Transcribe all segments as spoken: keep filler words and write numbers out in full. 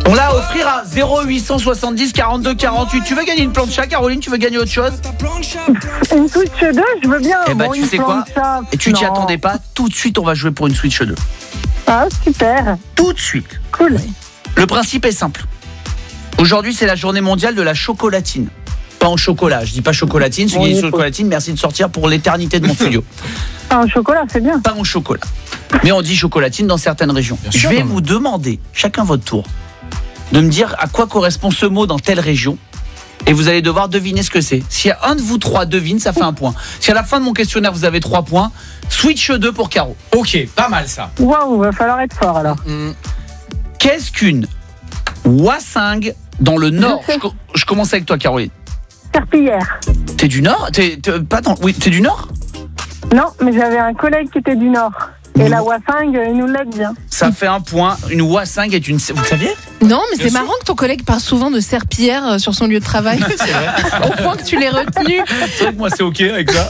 On l'a à offrir à zéro huit cent soixante-dix quarante-deux quarante-huit. Tu veux gagner une plancha, Caroline? Tu veux gagner autre chose? Une Switch deux, je veux bien. Eh bah bon, tu une sais quoi? plancha, Et tu t'y non. attendais pas? Tout de suite on va jouer pour une Switch deux. Ah, super. Tout de suite. Cool. Le principe est simple. Aujourd'hui c'est la journée mondiale de la chocolatine. Pas en chocolat, je dis pas chocolatine. Si vous Oui, dites faut- chocolatine, merci de sortir pour l'éternité de mon studio. Ah, un chocolat, c'est bien. Pas en chocolat. Mais on dit chocolatine dans certaines régions. Bien Je sûr, vais maman. vous demander, chacun votre tour, de me dire à quoi correspond ce mot dans telle région. Et vous allez devoir deviner ce que c'est. S'il y a un de vous trois devine, ça fait un point. Si à la fin de mon questionnaire vous avez trois points, Switch deux pour Caro. Ok, pas mal ça. Waouh, va falloir être fort alors. Mmh. Qu'est-ce qu'une wassingue dans le Nord? Je sais. je, co- je commence avec toi, Caroline. Serpillière. T'es du Nord? T'es, t'es- pas dans, oui, t'es du Nord? Non, mais j'avais un collègue qui était du Nord. Et la Wassing, il nous l'a dit. Hein. Ça fait un point. Une wassingue est une... Vous le saviez? Non, mais Bien c'est sûr. marrant que ton collègue parle souvent de serpillière euh, sur son lieu de travail. Au point que tu l'aies retenu. C'est vrai que moi c'est ok avec ça.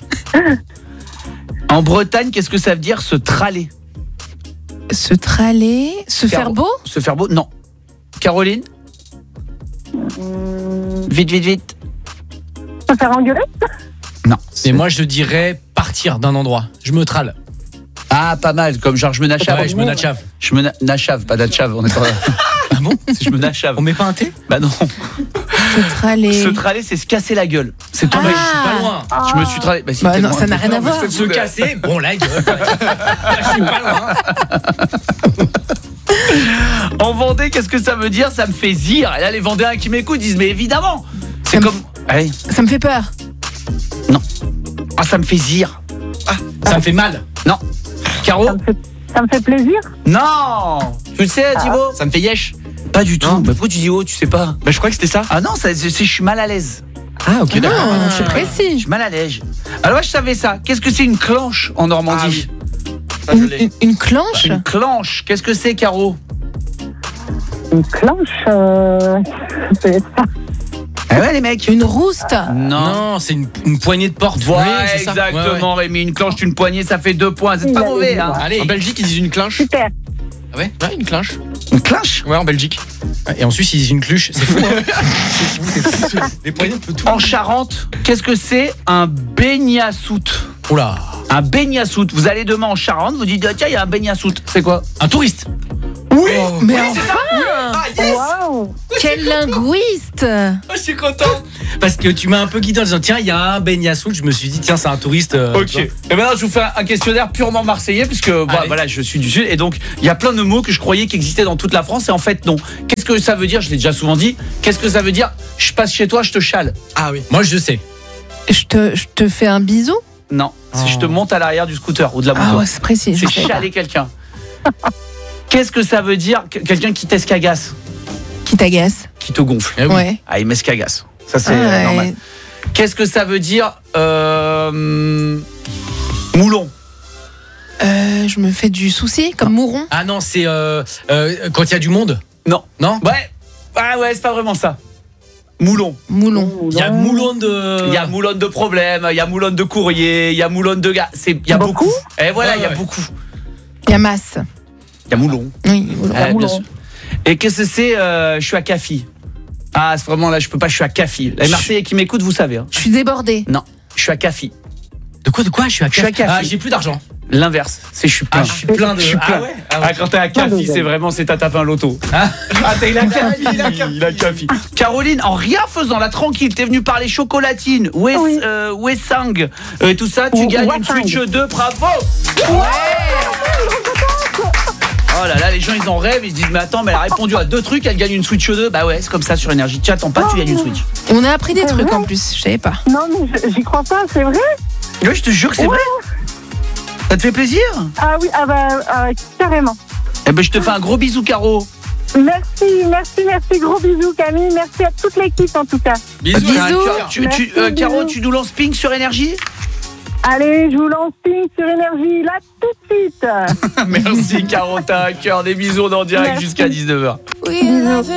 En Bretagne, qu'est-ce que ça veut dire se traler? Se traler, se Caro- faire beau. Se faire beau? Non. Caroline? Vite, vite, vite. Se faire engueuler? Non. Et moi je dirais partir d'un endroit. Je me trale. Ah, pas mal, comme genre je me nachave. Ouais, je me nachave. Je me na- nachave, pas nachave, on est pas... Ah bon? Je me nachave. On met pas un thé? Bah non. Se traler. Se traler, c'est se casser la gueule. C'est Ah. tombé. Je suis pas loin. Ah. Je me suis tralé. Bah, si, Bah t'es non, loin. ça n'a rien à Non, mais voir. c'est Se tout, bah. casser, bon la gueule. Je suis pas loin. En Vendée, qu'est-ce que ça veut dire? Ça me fait zire. Et là, les Vendéens qui m'écoutent disent, mais évidemment. C'est Ça me comme... Allez. Ça me fait peur. Ah, ça me fait zire. Ça me fait mal. Non. Caro? Ça me fait, ça me fait plaisir. Non. Tu le sais, Thibaut? Ça me fait yesh. Pas du tout. Non. Bah, pourquoi tu dis oh, tu sais pas? Bah je crois que c'était ça. Ah non, ça, c'est, c'est- je suis mal à l'aise. Ah ok d'accord. Ah, c'est Je précis. suis mal à l'aise. Alors, moi, je savais ça. Qu'est-ce que c'est une clanche en Normandie? Une, une- une clanche. Une clanche. Qu'est-ce que c'est, Caro? Une clanche, euh... ça peut être ça. Ah ouais, les mecs. Une rouste. Non. Non, c'est une, une poignée de porte. Voilà, Oui, c'est ça. exactement, Ouais, ouais. Rémi. Une clanche, une poignée, ça fait deux points. C'est Il pas avait mauvais, dit, hein. ouais. Allez. En Belgique, ils disent une clinche. Super. Ah ouais, ouais, une clinche. Une clinche? Ouais, en Belgique. Ouais, et en Suisse, ils disent une cluche. C'est fou, hein. C'est fou, c'est fou. Les poignées, on peut tout. En Charente, qu'est-ce que c'est un baignassout? Oula. Un baignassout. Vous allez demain en Charente, vous dites, ah, tiens, il y a un baignassout. C'est quoi? Un touriste. Oui. Mais enfin, Ah yes. Waouh. quel linguiste. Oh, je suis content. Parce que tu m'as un peu guidé en disant tiens, il y a un beignasout. Je me suis dit tiens, c'est un touriste. euh, Ok. tu vois. Et maintenant, je vous fais un- un questionnaire purement marseillais, puisque bah, Allez. voilà, je suis du Sud. Et donc, il y a plein de mots que je croyais qui existaient dans toute la France. Et en fait, non. Qu'est-ce que ça veut dire? Je l'ai déjà souvent dit. Qu'est-ce que ça veut dire? Je passe chez toi, je te chale. Ah oui. Moi, je sais. Je te, je te fais un bisou. Non. C'est Oh. je te monte à l'arrière du scooter ou de la moto. Ah ouais, c'est précis. je C'est sais pas. chaler quelqu'un. Qu'est-ce que ça veut dire? que- Quelqu'un qui t'escagasse, Qui t'agace. qui te gonfle. Eh oui. Ouais. Ah, il m'escagasse. Ça, c'est Ah ouais. normal. Qu'est-ce que ça veut dire euh, moulon? Euh, je me fais du souci, comme Mouron. Ah non, c'est euh, euh, quand il y a du monde. Non. Non. Ouais. Ah ouais, c'est pas vraiment ça. Moulon. Moulon. Il y a moulon de. Il y a moulon de problèmes, il y a moulon de courrier, il y a moulon de gars. C'est, il y a beaucoup. Et voilà, Ouais, il y a ouais. beaucoup. Il y a masse. Il y a moulon. Oui, Moulon. Eh, bien moulon. sûr. Et qu'est-ce que c'est euh, je suis à Cafi. Ah, c'est vraiment là, je peux pas, je suis à Cafi. Les Marseillais qui m'écoutent, vous savez. Hein. Je suis débordée. Non, je suis à Cafi. De quoi, de quoi? Je suis à Je suis à Café. Café. Ah, j'ai plus d'argent. L'inverse, c'est je suis plein. Ah, je suis plein de. Je suis plein. Ah ouais. Ah ouais. Ah, quand t'es à Cafi, c'est vraiment, c'est t'as tapé un loto. Ah. Ah, t'es il a Cafi, il a Cafi. Il a Cafi. Caroline, en rien faisant, là, tranquille, t'es venue parler chocolatine, Wes, Oui. euh, Wessing, euh, et tout ça, tu Ou- gagnes une Wassing. Switch deux, bravo. Oh là là, les gens, ils en rêvent, ils se disent, mais attends, mais elle a répondu à deux trucs, elle gagne une Switch deux. Bah ouais, c'est comme ça sur Énergie. Tu attends pas, tu gagnes une Switch. On a appris des C'est trucs vrai en plus, je savais pas. Non, mais je- j'y crois pas, c'est vrai? Ouais, je te jure que c'est Ouais. vrai. Ça te fait plaisir? Ah oui, ah bah, ah, carrément. Eh ben, je te fais un gros bisou, Caro. Merci, merci, merci. Gros bisous, Camille. Merci à toute l'équipe, en tout cas. Bisous. Bisous. Caro, tu, tu- euh, Merci, Caro, bisous. tu nous lances Pink sur Énergie? Allez, je vous lance Pink sur Énergie, là, tout de suite. Merci, Caro, t'as un cœur. Des bisous en direct Merci. jusqu'à dix-neuf heures. Oui,